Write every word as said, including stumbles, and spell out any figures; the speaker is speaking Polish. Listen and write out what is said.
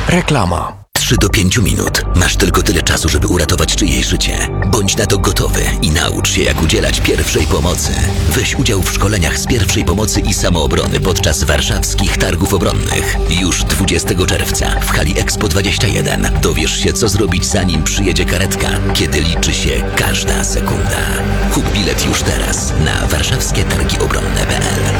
Reklama. trzy do pięciu minut. Masz tylko tyle czasu, żeby uratować czyjeś życie. Bądź na to gotowy i naucz się, jak udzielać pierwszej pomocy. Weź udział w szkoleniach z pierwszej pomocy i samoobrony podczas warszawskich targów obronnych. Już dwudziestego czerwca w hali Expo dwadzieścia jeden dowiesz się, co zrobić, zanim przyjedzie karetka, kiedy liczy się każda sekunda. Kup bilet już teraz na warszawskie targi obronne kropka p l.